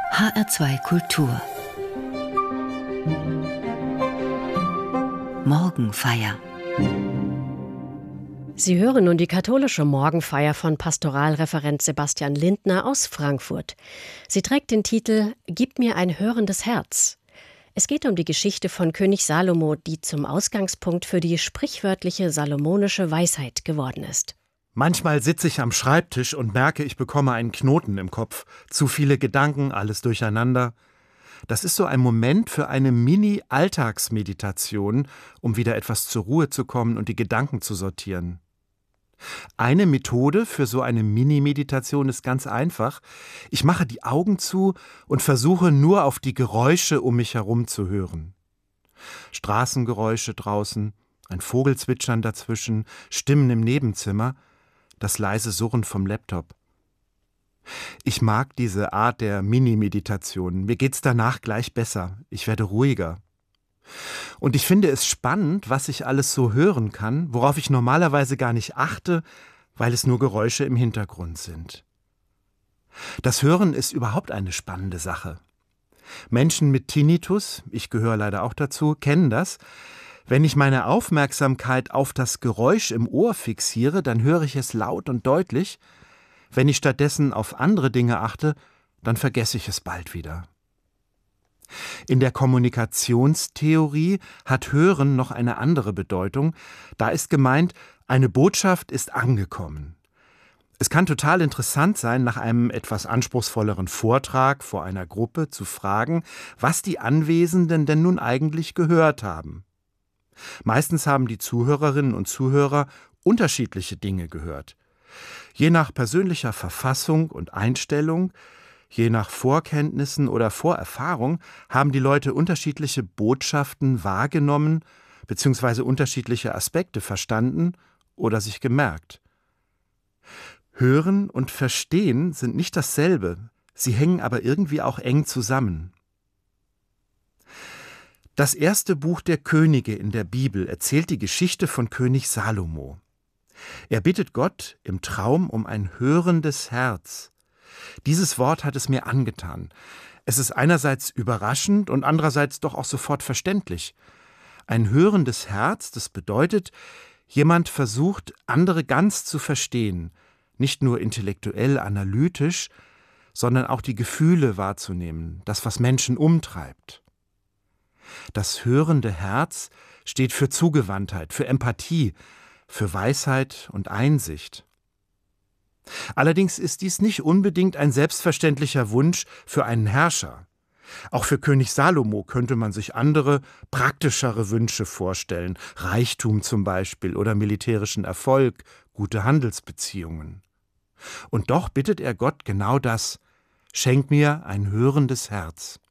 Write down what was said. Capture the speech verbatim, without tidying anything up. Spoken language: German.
H R zwei Kultur Morgenfeier. Sie hören nun die katholische Morgenfeier von Pastoralreferent Sebastian Lindner aus Frankfurt. Sie trägt den Titel »Gib mir ein hörendes Herz«. Es geht um die Geschichte von König Salomo, die zum Ausgangspunkt für die sprichwörtliche salomonische Weisheit geworden ist. Manchmal sitze ich am Schreibtisch und merke, ich bekomme einen Knoten im Kopf. Zu viele Gedanken, alles durcheinander. Das ist so ein Moment für eine Mini-Alltagsmeditation, um wieder etwas zur Ruhe zu kommen und die Gedanken zu sortieren. Eine Methode für so eine Mini-Meditation ist ganz einfach. Ich mache die Augen zu und versuche nur auf die Geräusche um mich herum zu hören. Straßengeräusche draußen, ein Vogelzwitschern dazwischen, Stimmen im Nebenzimmer, das leise Surren vom Laptop. Ich mag diese Art der Mini-Meditation. Mir geht's danach gleich besser. Ich werde ruhiger. Und ich finde es spannend, was ich alles so hören kann, worauf ich normalerweise gar nicht achte, weil es nur Geräusche im Hintergrund sind. Das Hören ist überhaupt eine spannende Sache. Menschen mit Tinnitus, ich gehöre leider auch dazu, kennen das. Wenn ich meine Aufmerksamkeit auf das Geräusch im Ohr fixiere, dann höre ich es laut und deutlich. Wenn ich stattdessen auf andere Dinge achte, dann vergesse ich es bald wieder. In der Kommunikationstheorie hat Hören noch eine andere Bedeutung. Da ist gemeint, eine Botschaft ist angekommen. Es kann total interessant sein, nach einem etwas anspruchsvolleren Vortrag vor einer Gruppe zu fragen, was die Anwesenden denn nun eigentlich gehört haben. Meistens haben die Zuhörerinnen und Zuhörer unterschiedliche Dinge gehört. Je nach persönlicher Verfassung und Einstellung, je nach Vorkenntnissen oder Vorerfahrung haben die Leute unterschiedliche Botschaften wahrgenommen bzw. unterschiedliche Aspekte verstanden oder sich gemerkt. Hören und Verstehen sind nicht dasselbe, sie hängen aber irgendwie auch eng zusammen. Das erste Buch der Könige in der Bibel erzählt die Geschichte von König Salomo. Er bittet Gott im Traum um ein hörendes Herz. Dieses Wort hat es mir angetan. Es ist einerseits überraschend und andererseits doch auch sofort verständlich. Ein hörendes Herz, das bedeutet, jemand versucht, andere ganz zu verstehen, nicht nur intellektuell, analytisch, sondern auch die Gefühle wahrzunehmen, das, was Menschen umtreibt. Das hörende Herz steht für Zugewandtheit, für Empathie, für Weisheit und Einsicht. Allerdings ist dies nicht unbedingt ein selbstverständlicher Wunsch für einen Herrscher. Auch für König Salomo könnte man sich andere, praktischere Wünsche vorstellen, Reichtum zum Beispiel oder militärischen Erfolg, gute Handelsbeziehungen. Und doch bittet er Gott genau das: Schenk mir ein hörendes Herz.